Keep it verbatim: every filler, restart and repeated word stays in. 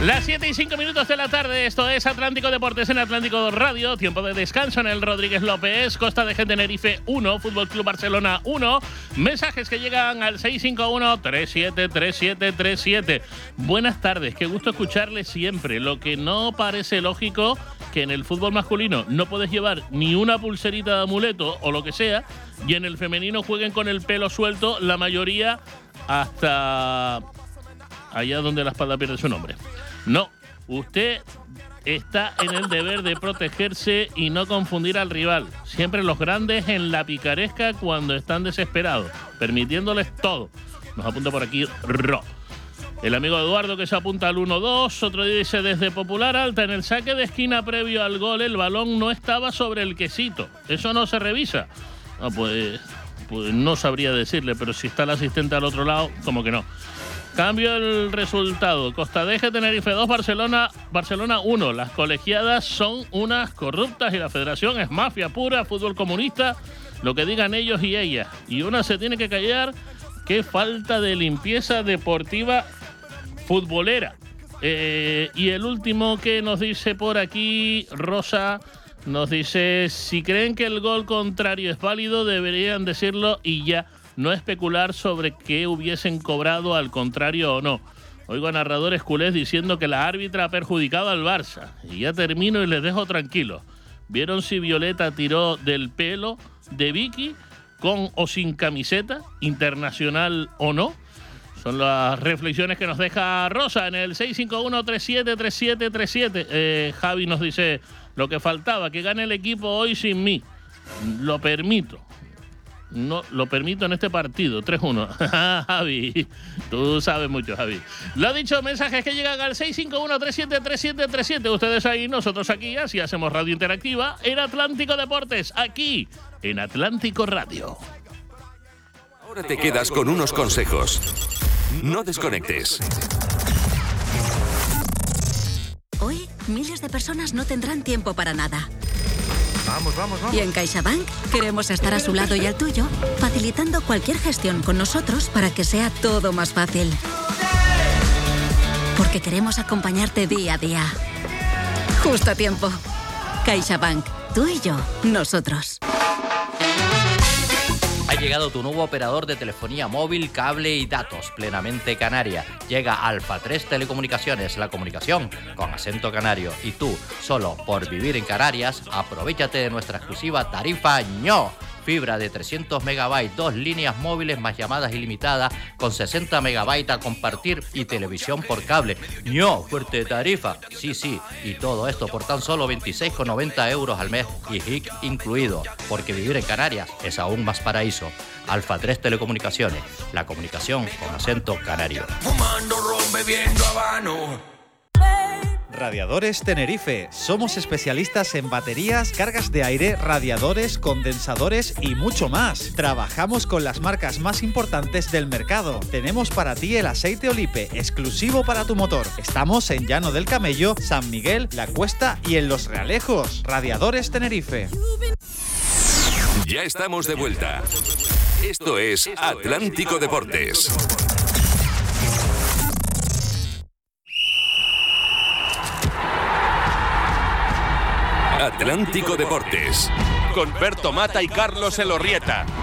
Las siete y cinco minutos de la tarde, esto es Atlántico Deportes en Atlántico Radio. Tiempo de descanso en el Rodríguez López. Costa de Tenerife uno, Fútbol Club Barcelona uno. Mensajes que llegan al seis cinco uno, tres siete tres siete tres siete. Buenas tardes, qué gusto escucharles siempre. Lo que no parece lógico que en el fútbol masculino no puedes llevar ni una pulserita de amuleto o lo que sea, y en el femenino jueguen con el pelo suelto, la mayoría hasta allá donde la espalda pierde su nombre. No, usted está en el deber de protegerse y no confundir al rival. Siempre los grandes en la picaresca cuando están desesperados, permitiéndoles todo. Nos apunta por aquí Ro. El amigo Eduardo que se apunta al uno dos. Otro día dice, desde Popular Alta, en el saque de esquina previo al gol, el balón no estaba sobre el quesito. Eso no se revisa. No, pues, pues no sabría decirle, pero si está el asistente al otro lado, como que no. Cambio el resultado. Costa de Tenerife dos, Barcelona, Barcelona uno. Las colegiadas son unas corruptas y la federación es mafia pura, fútbol comunista, lo que digan ellos y ellas. Y una se tiene que callar. Qué falta de limpieza deportiva futbolera. Eh, y el último que nos dice por aquí, Rosa, nos dice, si creen que el gol contrario es válido, deberían decirlo y ya. No especular sobre qué hubiesen cobrado al contrario o no. Oigo a narradores culés diciendo que la árbitra ha perjudicado al Barça. Y ya termino y les dejo tranquilos. ¿Vieron si Violeta tiró del pelo de Vicky con o sin camiseta, internacional o no? Son las reflexiones que nos deja Rosa en el seis cinco uno, tres siete tres siete tres siete. Eh, Javi nos dice, lo que faltaba, que gane el equipo hoy sin mí. Lo permito. No lo permito en este partido. tres uno. Javi, tú sabes mucho, Javi. Lo dicho, mensajes que llegan al seis cinco uno, tres siete tres siete tres siete. Ustedes ahí, nosotros aquí, así hacemos radio interactiva en Atlántico Deportes, aquí en Atlántico Radio. Ahora te quedas con unos consejos. No desconectes. Hoy, miles de personas no tendrán tiempo para nada. Vamos, vamos, vamos. Y en CaixaBank queremos estar a su lado y al tuyo, facilitando cualquier gestión con nosotros para que sea todo más fácil. Porque queremos acompañarte día a día. Justo a tiempo. CaixaBank, tú y yo, nosotros. Ha llegado tu nuevo operador de telefonía móvil, cable y datos, plenamente canaria. Llega Alfa tres Telecomunicaciones, la comunicación con acento canario. Y tú, solo por vivir en Canarias, aprovéchate de nuestra exclusiva tarifa ño. Fibra de trescientos megabytes, dos líneas móviles más llamadas ilimitadas con sesenta megabytes a compartir y televisión por cable. ño, fuerte tarifa. Sí, sí, y todo esto por tan solo veintiséis con noventa euros al mes y H I C incluido. Porque vivir en Canarias es aún más paraíso. Alfa tres Telecomunicaciones, la comunicación con acento canario. Fumando ron, bebiendo habano. Radiadores Tenerife. Somos especialistas en baterías, cargas de aire, radiadores, condensadores y mucho más. Trabajamos con las marcas más importantes del mercado. Tenemos para ti el aceite Olipe, exclusivo para tu motor. Estamos en Llano del Camello, San Miguel, La Cuesta y en Los Realejos. Radiadores Tenerife. Ya estamos de vuelta. Esto es Atlántico Deportes. Atlántico Deportes, con Berto Mata y Carlos Elorrieta.